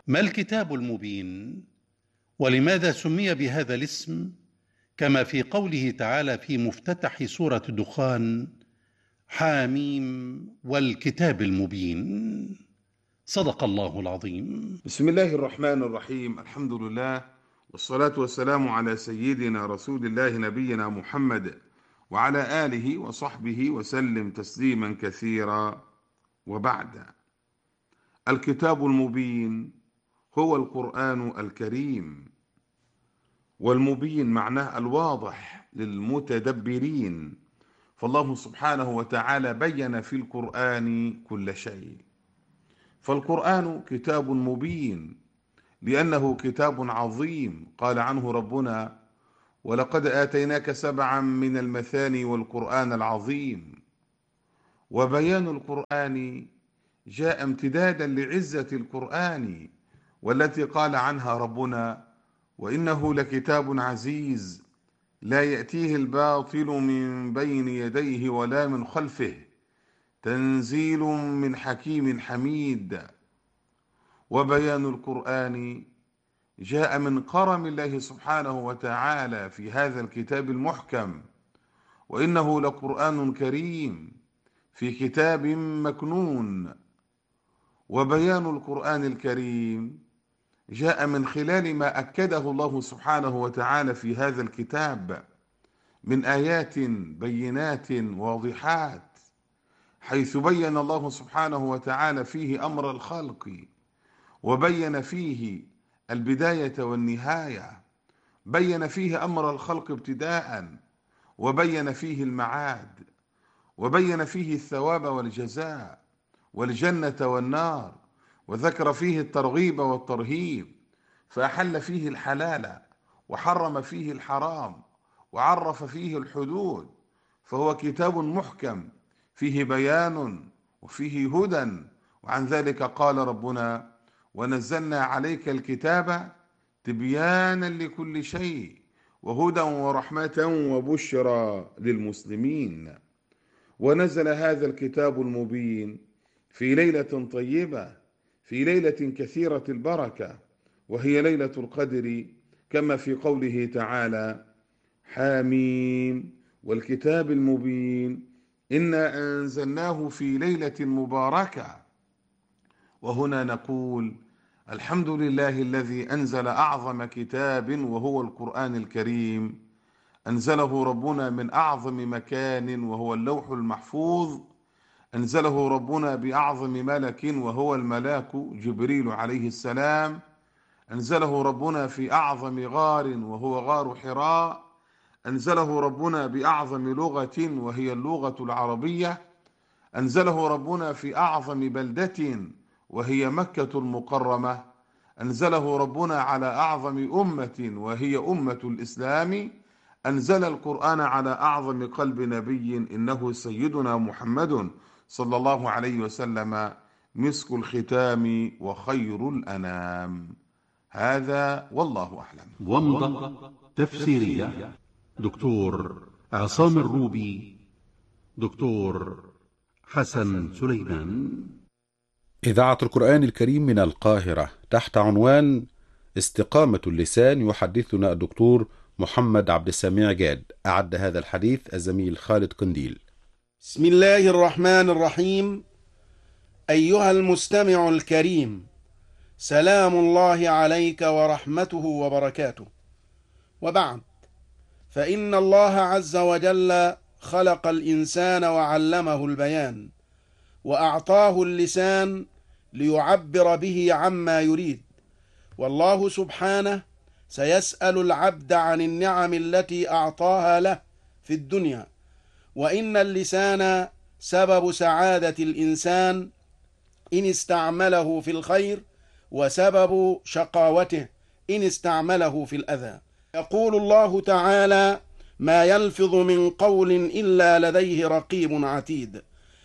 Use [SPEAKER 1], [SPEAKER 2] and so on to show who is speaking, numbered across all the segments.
[SPEAKER 1] ما الكتاب المبين؟ ولماذا سمي بهذا الاسم؟ كما في قوله تعالى في مفتتح سورة الدخان: حاميم والكتاب المبين. صدق الله العظيم.
[SPEAKER 2] بسم الله الرحمن الرحيم. الحمد لله والصلاة والسلام على سيدنا رسول الله نبينا محمد وعلى آله وصحبه وسلم تسليما كثيرا، وبعد. الكتاب المبين هو القرآن الكريم، والمبين معناه الواضح للمتدبرين، فالله سبحانه وتعالى بين في القرآن كل شيء. فالقرآن كتاب مبين لأنه كتاب عظيم، قال عنه ربنا: ولقد آتيناك 7 من المثاني والقرآن العظيم. وبيان القرآن جاء امتدادا لعزة القرآن، والتي قال عنها ربنا: وإنه لكتاب عزيز لا يأتيه الباطل من بين يديه ولا من خلفه تنزيل من حكيم حميد. وبيان القرآن جاء من كرم الله سبحانه وتعالى في هذا الكتاب المحكم، وإنه لقرآن كريم في كتاب مكنون. وبيان القرآن الكريم جاء من خلال ما أكده الله سبحانه وتعالى في هذا الكتاب من آيات بينات واضحات، حيث بين الله سبحانه وتعالى فيه أمر الخلق، وبين فيه البداية والنهاية، بين فيه أمر الخلق ابتداء، وبين فيه المعاد، وبين فيه الثواب والجزاء والجنة والنار، وذكر فيه الترغيب والترهيب، فأحل فيه الحلال وحرم فيه الحرام وعرف فيه الحدود. فهو كتاب محكم فيه بيان وفيه هدى. وعن ذلك قال ربنا: ونزلنا عليك الكتاب تبيانا لكل شيء وهدى ورحمة وبشرى للمسلمين. ونزل هذا الكتاب المبين في ليلة طيبة، في ليلة كثيرة البركة، وهي ليلة القدر، كما في قوله تعالى: حاميم والكتاب المبين إنا أنزلناه في ليلة مباركة. وهنا نقول: الحمد لله الذي أنزل أعظم كتاب وهو القرآن الكريم، أنزله ربنا من أعظم مكان وهو اللوح المحفوظ، أنزله ربنا بأعظم ملك وهو الملاك جبريل عليه السلام، أنزله ربنا في أعظم غار وهو غار حراء، أنزله ربنا بأعظم لغة وهي اللغة العربية، أنزله ربنا في أعظم بلدة وهي مكة المكرمة، أنزله ربنا على أعظم أمة وهي أمة الإسلام، أنزل القرآن على أعظم قلب نبي إنه سيدنا محمد صلى الله عليه وسلم، مسك الختام وخير الأنام. هذا والله أعلم.
[SPEAKER 1] ومضة تفسيرية دكتور عصام الروبي، دكتور حسن سليمان.
[SPEAKER 3] إذاعة القرآن الكريم من القاهرة تحت عنوان استقامة اللسان، يحدثنا الدكتور محمد عبد السميع جاد. أعد هذا الحديث الزميل خالد قنديل.
[SPEAKER 4] بسم الله الرحمن الرحيم. أيها المستمع الكريم، سلام الله عليك ورحمته وبركاته. وبعد، فإن الله عز وجل خلق الإنسان وعلمه البيان، وأعطاه اللسان ليعبر به عما يريد. والله سبحانه سيسأل العبد عن النعم التي أعطاها له في الدنيا، وإن اللسان سبب سعادة الإنسان إن استعمله في الخير، وسبب شقاوته إن استعمله في الأذى. يقول الله تعالى: ما يلفظ من قول إلا لديه رقيب عتيد.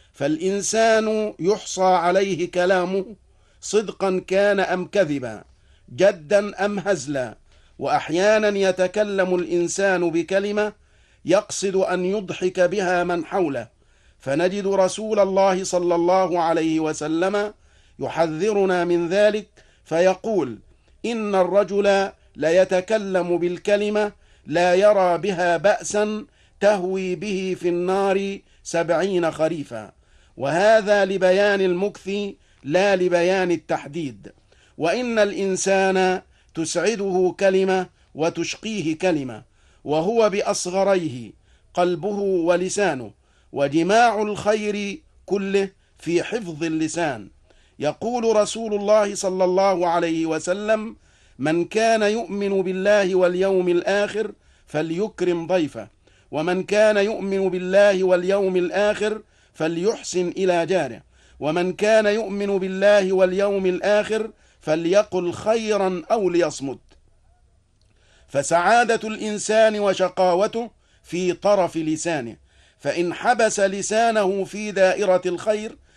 [SPEAKER 4] فالإنسان يحصى عليه كلامه صدقا كان أم كذبا، جدا أم هزلا. وأحيانا يتكلم الإنسان بكلمة يقصد أن يضحك بها من حوله، فنجد رسول الله صلى الله عليه وسلم يحذرنا من ذلك فيقول: إن الرجل ليتكلم بالكلمة لا يرى بها بأسا تهوي به في النار 70 خريفا. وهذا لبيان المكث لا لبيان التحديد. وإن الإنسان تسعده كلمة وتشقيه كلمة، وهو بأصغريه قلبه ولسانه، وجماع الخير كله في حفظ اللسان. يقول رسول الله صلى الله عليه وسلم: من كان يؤمن بالله واليوم الآخر فليكرم ضيفه، ومن كان يؤمن بالله واليوم الآخر فليحسن إلى جاره، ومن كان يؤمن بالله واليوم الآخر فليقل خيرا أو ليصمت. فسعادة الإنسان وشقاوته في طرف لسانه، فإن حبس لسانه في دائرة الخير